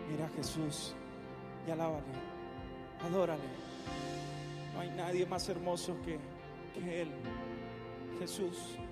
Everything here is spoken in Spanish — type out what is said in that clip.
Mira a Jesús y alábale, adórale. No hay nadie más hermoso que Él, Jesús.